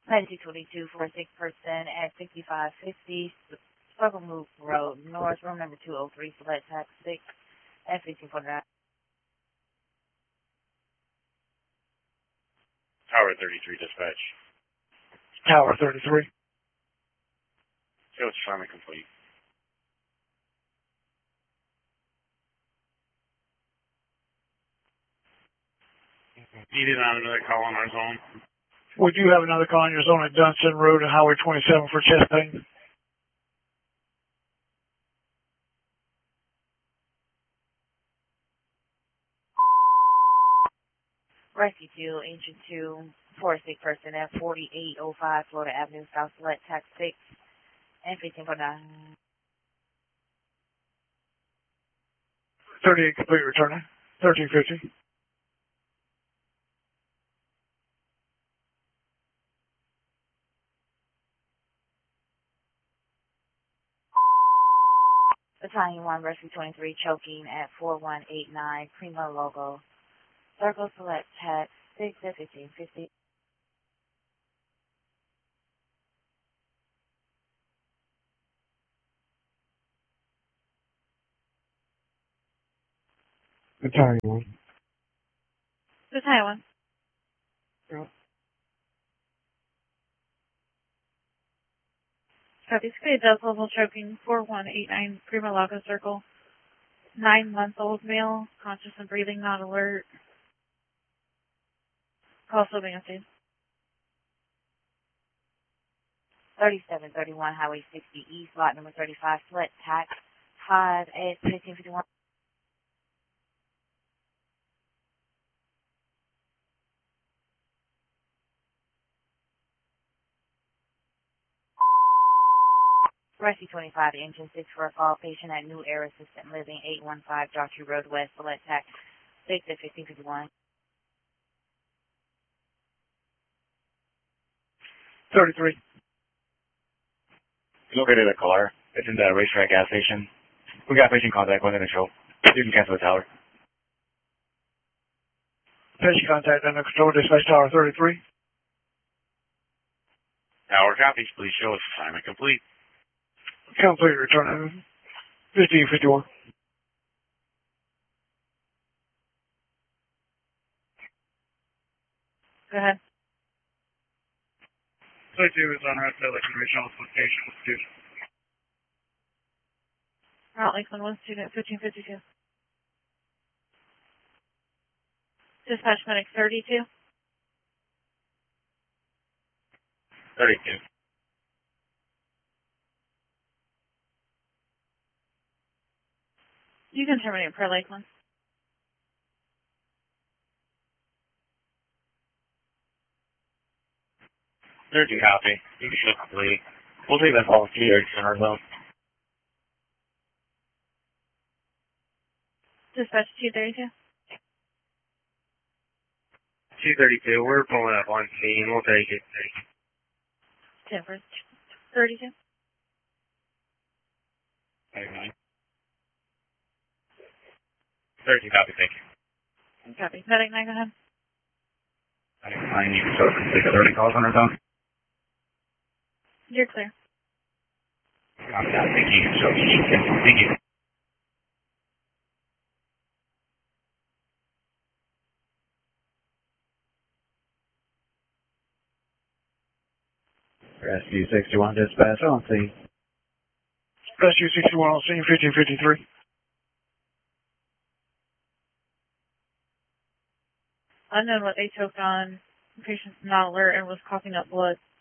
Latitude 22 for a sick person at 6550 Circle Loop Road North, room number 203, select tax 6 at 1549. Tower 33 dispatch. Tower 33. Show assignment complete. Needed on another call on our zone. We do have another call on your zone at Dunston Road and Highway 27 for chest pain. Rescue 2, Engine 2, for a sick person at 4805 Florida Avenue, South Select, Tax 6 and 1549. 38 complete returning. 1350. Battalion 1, Rescue 23, choking at 4189 Primo Logo. Circle Select, Tax 6 at 1550. Battalion 1. Battalion 1. Yeah. Copy. Speed does level choking 4189 Prima Lago Circle. 9-month-old male, conscious and breathing, not alert. Call still being seen. 3731 Highway 60 East, lot number 35, select tax 5 at 1551. Rescue 25, Engine 6 for a call patient at New Era Assistant Living, 815 Daughtry Road West, select tax 6 at 1551. 33. Located a car. It's in the racetrack gas station. We got patient contact within the show. You can cancel the tower. Patient contact under control, dispatch Tower 33. Tower copies. Please show us assignment complete. Complete returning. 1551. Go ahead. 32 is on route to Electric location. Route Lakeland 1 student 1552. Dispatch medic 32. 32. You can terminate per Lakeland. 32 copy. You can show complete. We'll take that call to your center zone. Dispatch 232. 232. We're pulling up on scene. We'll take it. 10 for 32. 32 copy. Thank you. Copy. Medic 9, go ahead. I need to complete 30 calls on our zone. You're clear. Copy that. Thank you. Thank you. Rescue 61 dispatch on scene. Rescue 61 on scene, 1553. Unknown what they choked on. The patient's not alert and was coughing up blood.